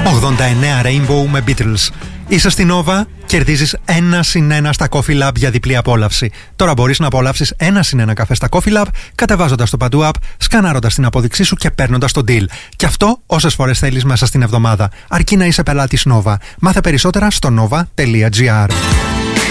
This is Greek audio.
89 Rainbow με Beatles. Είσαι στην Nova, κερδίζεις 1+1 στα Coffee Lab για διπλή απόλαυση. Τώρα μπορείς να απολαύσεις 1+1 καφέ στα Coffee Lab, κατεβάζοντας το Παντού App, σκανάροντας την απόδειξή σου και παίρνοντας το deal. Και αυτό όσες φορές θέλεις μέσα στην εβδομάδα. Αρκεί να είσαι πελάτης Nova. Μάθε περισσότερα στο nova.gr.